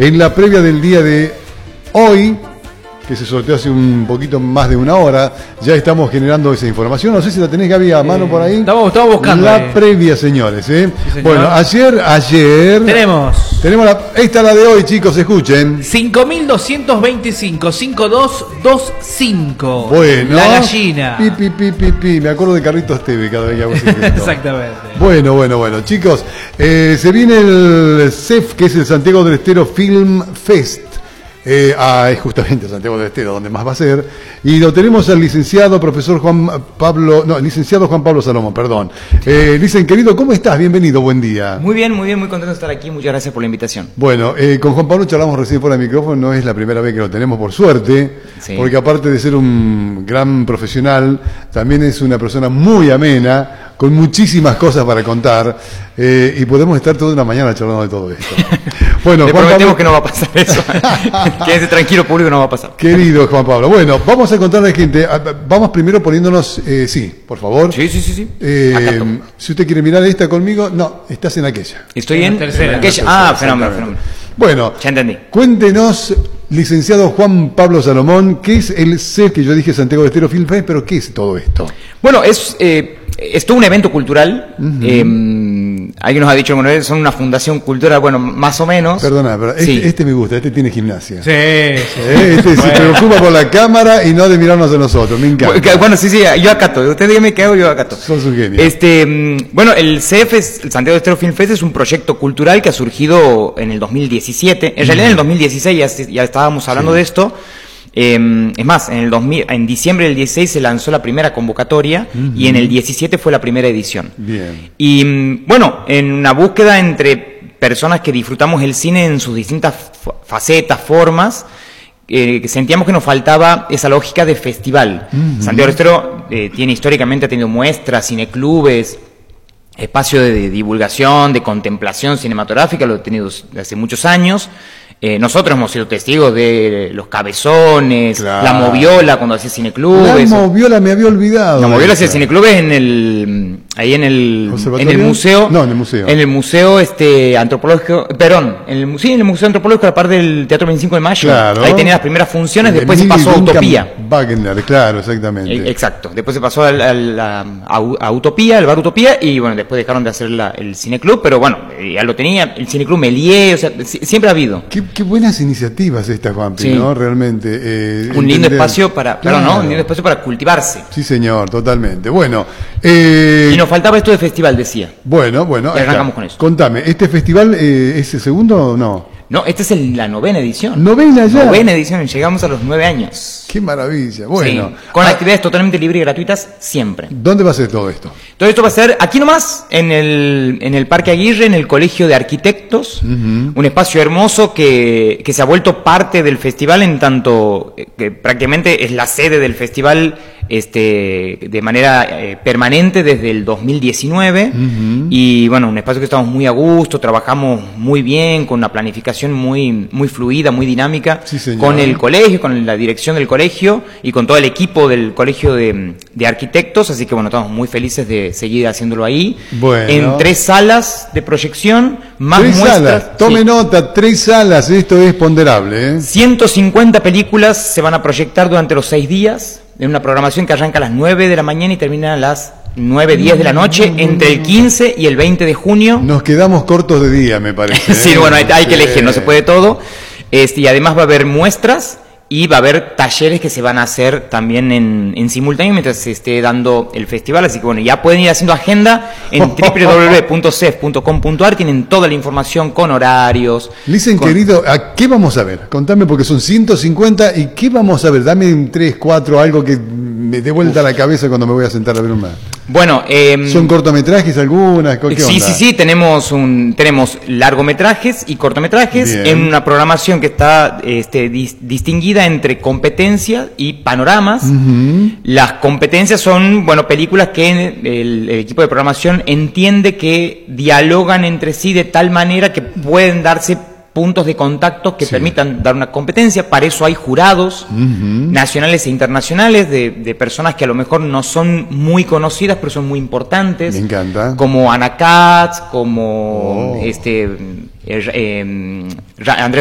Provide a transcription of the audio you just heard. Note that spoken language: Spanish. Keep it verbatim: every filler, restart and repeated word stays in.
en la previa del día de hoy, que se sorteó hace un poquito más de una hora. Ya estamos generando esa información. No sé si la tenés, Gaby, a mano por ahí. Estamos, estamos buscando. La eh. previa, señores. ¿eh? Sí, señor. Bueno, ayer, ayer... Tenemos... Tenemos la, esta es la de hoy, chicos, escuchen. cinco mil doscientos veinticinco, cinco dos dos cinco. Bueno. La gallina. Pi, pi, pi, pi, pi. Me acuerdo de Carlitos Teve cada vez que hago ese gesto. Exactamente. Bueno, bueno, bueno. Chicos, eh, se viene el C E F, que es el Santiago del Estero Film Fest. Eh, ah, es justamente Santiago del Estero donde más va a ser, y lo tenemos al licenciado profesor Juan Pablo, no, licenciado Juan Pablo Salomón, perdón. Eh, dicen, querido, ¿cómo estás? Bienvenido, buen día. Muy bien, muy bien, muy contento de estar aquí, muchas gracias por la invitación. Bueno, eh, con Juan Pablo charlamos recién fuera del micrófono, no es la primera vez que lo tenemos, por suerte, sí. Porque aparte de ser un gran profesional, también es una persona muy amena, con muchísimas cosas para contar, eh, y podemos estar toda una mañana charlando de todo esto. Bueno, Le Juan prometemos Pablo... que no va a pasar eso. Quédese tranquilo, público, no va a pasar. Querido Juan Pablo, bueno, vamos a contarle a la gente, vamos primero poniéndonos, eh, sí, por favor. Sí, sí, sí, sí. Eh, si usted quiere mirar esta conmigo, no, estás en aquella. Estoy en en, la tercera. en aquella. Ah, fenómeno, fenómeno. Bueno, Ya entendí. Cuéntenos, licenciado Juan Pablo Salomón, ¿qué es el C E F que yo dije Santiago del Estero Film Fest, pero qué es todo esto? Bueno, es, eh, es todo un evento cultural. Uh-huh. eh, alguien nos ha dicho que son una fundación cultural, bueno, más o menos. Perdona, pero este, Sí. este me gusta, este tiene gimnasia. Sí, sí. Eh, Este se preocupa por la cámara y no de mirarnos a nosotros, me encanta. Bueno, sí, sí, yo acato. Usted dígame qué hago, yo acato. Sos un genio. Este, mm, bueno, el C E F, es, el Santiago del Estero Film Fest, es un proyecto cultural que ha surgido en el dos mil diecisiete. En realidad en el dos mil dieciséis ya, ya estábamos hablando Sí. de esto. Eh, es más, en el dos mil, en diciembre del dieciséis se lanzó la primera convocatoria uh-huh. y en el diecisiete fue la primera edición. Bien. Y mm, bueno, en una búsqueda entre personas que disfrutamos el cine en sus distintas f- facetas, formas, eh, sentíamos que nos faltaba esa lógica de festival. Uh-huh. Santiago del Estero eh, tiene históricamente ha tenido muestras, cineclubes, espacio de, de divulgación, de contemplación cinematográfica, lo he tenido desde hace muchos años. Eh, nosotros hemos sido testigos de los cabezones, Claro. la Moviola cuando hacía cineclubes. La Moviola me había olvidado. La Moviola hacía Esa. cineclubes en el, ahí en el, en ¿Observatorio? el museo. No, en el museo. En el museo este antropológico, perdón, en el, sí, en el museo antropológico a la par del Teatro veinticinco de mayo. Claro. Ahí tenía las primeras funciones, De después se Millie pasó a Duncan Utopía. Wagner, claro, exactamente. Eh, Exacto, después se pasó al- al- a, a, a Utopía, al bar Utopía, y bueno, después dejaron de hacer la, el cineclub, pero bueno, eh, ya lo tenía, el cineclub Méliès, o sea, si- siempre ha habido. Qué, qué buenas iniciativas estas, Juanpi, Sí. ¿no? Realmente. eh, Un lindo entender- espacio para, claro, Claro. ¿no? Un lindo espacio para cultivarse. Sí, señor, totalmente. Bueno, eh, Y nos faltaba esto de festival, decía. bueno, bueno. Y ahí arrancamos está. con eso. Contame, ¿este festival eh, es el segundo o no? No, esta es el- la novena edición. ¿Novena ya? Novena edición, llegamos a los nueve años. Qué maravilla. Bueno, Sí, con ah, actividades totalmente libres y gratuitas siempre. ¿dónde va a ser todo esto? Todo esto va a ser aquí nomás, en el, en el Parque Aguirre, en el Colegio de Arquitectos, Ujú. un espacio hermoso que, que se ha vuelto parte del festival en tanto eh, que prácticamente es la sede del festival este, de manera eh, permanente desde el dos mil diecinueve. Ujú. Y bueno, un espacio que estamos muy a gusto, trabajamos muy bien, con una planificación muy, muy fluida, muy dinámica, Sí, señor. con el colegio, con la dirección del colegio y con todo el equipo del colegio de, de arquitectos, así que bueno, estamos muy felices de seguir haciéndolo ahí. Bueno. En tres salas de proyección, más tres muestras. salas, tome sí. nota, tres salas, esto es ponderable, ¿eh? ciento cincuenta películas se van a proyectar durante los seis días, en una programación que arranca a las nueve de la mañana y termina a las nueve diez de la noche, entre el quince y el veinte de junio. Nos quedamos cortos de día, me parece. Sí, ¿eh? bueno, hay, hay que Sí. elegir, no se puede todo. Este, y además va a haber muestras y va a haber talleres que se van a hacer también en, en simultáneo mientras se esté dando el festival. Así que bueno, ya pueden ir haciendo agenda en w w w punto c e f punto com punto a r. Tienen toda la información con horarios. Listen, con- querido, ¿a qué vamos a ver? Contame porque son ciento cincuenta y ¿qué vamos a ver? Dame un tres, cuatro, algo que me dé vuelta la cabeza cuando me voy a sentar a ver una. Bueno, eh, ¿Son cortometrajes algunas? ¿Qué Sí, onda? sí, sí, tenemos un tenemos largometrajes y cortometrajes Bien. en una programación que está este, dis- distinguida entre competencias y panoramas. Ujú. Las competencias son, bueno, películas que el, el equipo de programación entiende que dialogan entre sí de tal manera que pueden darse puntos de contacto que Sí. permitan dar una competencia. Para eso hay jurados Ujú. nacionales e internacionales de, de personas que a lo mejor no son muy conocidas, pero son muy importantes. Me encanta. Como Ana Katz, como Oh. este eh, eh, Ra- Andrés